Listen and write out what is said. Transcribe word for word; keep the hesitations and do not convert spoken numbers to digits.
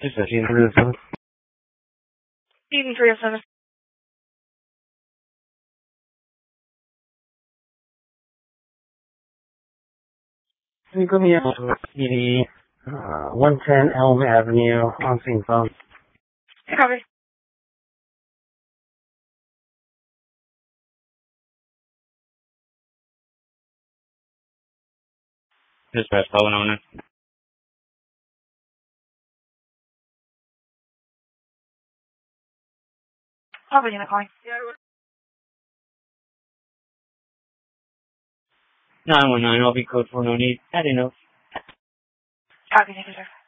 Just a few three oh seven. Eden three oh seven. Can you go me out to P D, uh, one ten Elm Avenue, on scene phone? Copy. Dispatch calling on it. Copy, unit calling. nine one nine, I'll be code four no need. Adding note. Copy, thank you, sir.